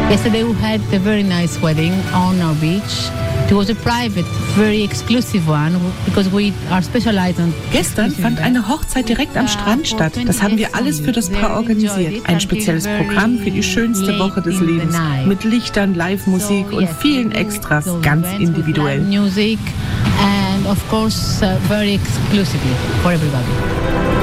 Yesterday we had a very nice wedding on our beach. It was a private, very exclusive one because we are specialized on. Gestern fand eine Hochzeit direkt am Strand statt. Das haben wir alles für das Paar organisiert. Ein spezielles Programm für die schönste Woche des Lebens. Mit Lichtern, Live-Musik und vielen Extras, ganz individuell. Music and of course very exclusively for everybody.